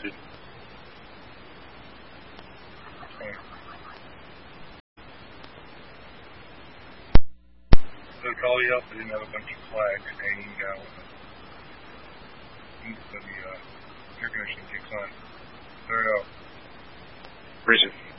altitude. Okay. So to call you up, I didn't have a bunch of flags hanging down so the air conditioning kicks on. There we go. Reason.